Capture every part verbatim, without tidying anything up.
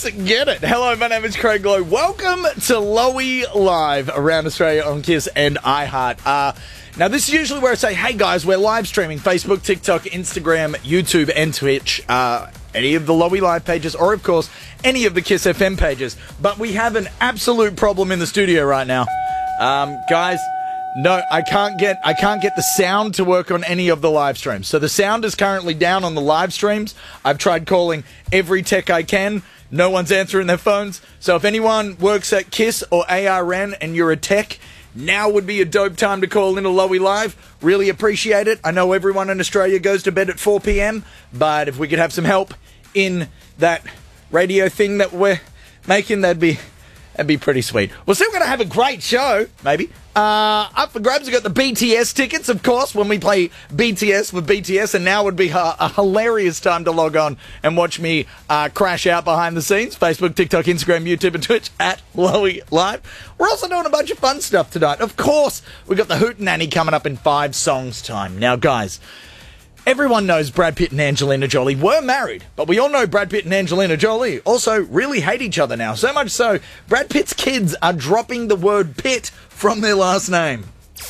Let's get it. Hello, my name is Craig Lowe. Welcome to Lowy Live around Australia on Kiss and iHeart. Uh, now, this is usually where I say, hey guys, we're live streaming Facebook, TikTok, Instagram, YouTube, and Twitch. Uh, any of the Lowy Live pages, or of course, any of the Kiss F M pages. But we have an absolute problem in the studio right now. Um, guys, no, I can't get I can't get the sound to work on any of the live streams. So the sound is currently down on the live streams. I've tried calling every tech I can. No one's answering their phones. So if anyone works at Kiss or A R N and you're a tech, now would be a dope time to call into Lowy Live. Really appreciate it. I know everyone in Australia goes to bed at four p.m, but if we could have some help in that radio thing that we're making, that'd be that'd be pretty sweet. We're still going to have a great show, maybe. Uh, up for grabs, we've got the B T S tickets, of course, when we play B T S with B T S, and now would be a, a hilarious time to log on and watch me uh, crash out behind the scenes. Facebook, TikTok, Instagram, YouTube, and Twitch at Lowy Live. We're also doing a bunch of fun stuff tonight. Of course, we've got the Hootenanny coming up in five songs time. Now, guys, everyone knows Brad Pitt and Angelina Jolie were married, but we all know Brad Pitt and Angelina Jolie also really hate each other now. So much so, Brad Pitt's kids are dropping the word Pitt from their last name.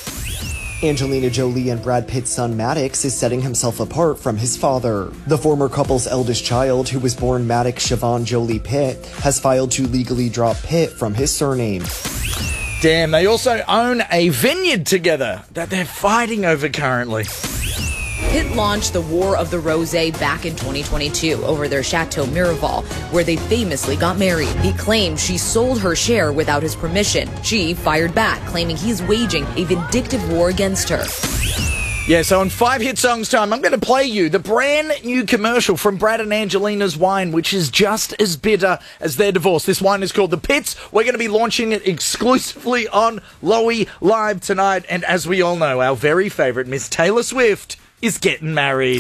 Angelina Jolie and Brad Pitt's son Maddox is setting himself apart from his father. The former couple's eldest child, who was born Maddox Siobhan Jolie Pitt, has filed to legally drop Pitt from his surname. Damn, they also own a vineyard together that they're fighting over currently. Pitt launched the War of the Rosé back in twenty twenty-two over their Chateau Miraval, where they famously got married. He claimed she sold her share without his permission. She fired back, claiming he's waging a vindictive war against her. Yeah, so on Five Hit Songs time, I'm going to play you the brand new commercial from Brad and Angelina's wine, which is just as bitter as their divorce. This wine is called The Pitts. We're going to be launching it exclusively on Lowy Live tonight. And as we all know, our very favourite Miss Taylor Swift is getting married.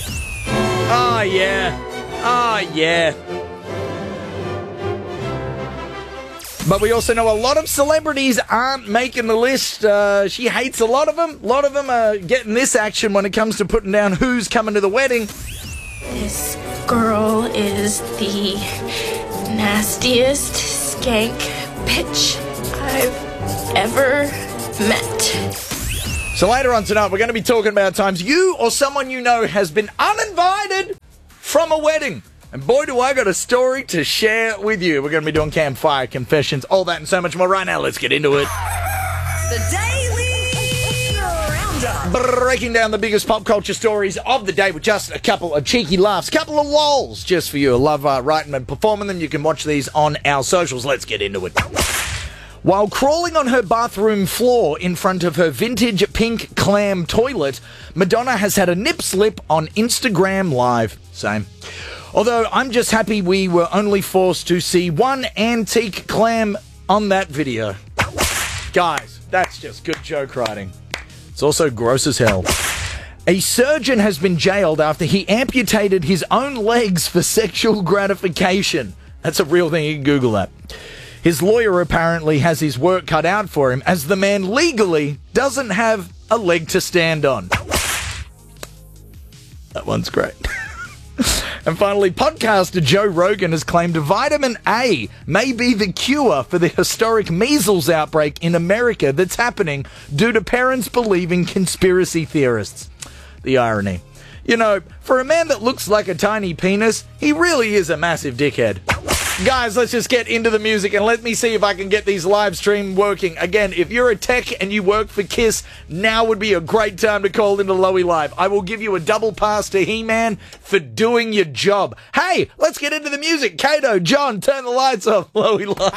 Oh, yeah. Oh, yeah. But we also know a lot of celebrities aren't making the list. Uh, she hates a lot of them. A lot of them are getting this action when it comes to putting down who's coming to the wedding. This girl is the nastiest skank bitch I've ever met. So later on tonight, we're going to be talking about times you or someone you know has been uninvited from a wedding. And boy, do I got a story to share with you. We're going to be doing campfire confessions, all that and so much more. Right now, let's get into it. The Daily Roundup. Breaking down the biggest pop culture stories of the day with just a couple of cheeky laughs, a couple of lols just for you. I love uh, writing and performing them. You can watch these on our socials. Let's get into it. While crawling on her bathroom floor in front of her vintage pink clam toilet, Madonna has had a nip slip on Instagram Live. Same. Although I'm just happy we were only forced to see one antique clam on that video. Guys, that's just good joke writing. It's also gross as hell. A surgeon has been jailed after he amputated his own legs for sexual gratification. That's a real thing. You can Google that. His lawyer apparently has his work cut out for him, as the man legally doesn't have a leg to stand on. That one's great. And finally, podcaster Joe Rogan has claimed vitamin A may be the cure for the historic measles outbreak in America that's happening due to parents believing conspiracy theorists. The irony. You know, for a man that looks like a tiny penis, he really is a massive dickhead. Guys, let's just get into the music and let me see if I can get these live stream working. Again, if you're a tech and you work for Kiss, now would be a great time to call into Lowy Live. I will give you a double pass to He-Man for doing your job. Hey, let's get into the music. Kato, John, turn the lights off. Lowy Live.